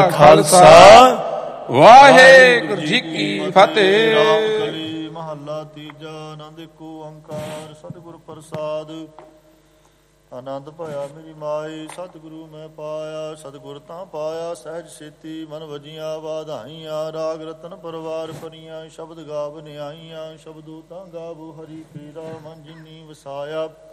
ਖਾਲਸਾ ਵਾਹਿਗੁਰੂ ਜੀ ਕੀ ਫਤਿਹ। ਮਹੱਲਾ ਤੀਜਾ। ਆਨੰਦ ਏਕੋ ਓੰਕਾਰ ਸਤਿਗੁਰ ਪ੍ਰਸਾਦ। ਆਨੰਦ ਭਇਆ ਮੇਰੀ ਮਾਈ ਸਤਿਗੁਰੂ ਮੈਂ ਪਾਇਆ। ਸਤਿਗੁਰ ਤਾਂ ਪਾਇਆ ਸਹਿਜ ਛੇਤੀ ਮਨ ਵਜੀਆਂ ਵਾਧਾਈਆਂ। ਰਾਗ ਰਤਨ ਪਰਵਾਰ ਪਰੀਆਂ ਸ਼ਬਦ ਗਾਵ ਨਿਆਈਆਂ। ਸ਼ਬਦੋ ਤਾਂ ਗਾਵੋ ਹਰੀ ਪੀਰਾ ਮਨ ਜਿਨੀ ਵਸਾਇਆ।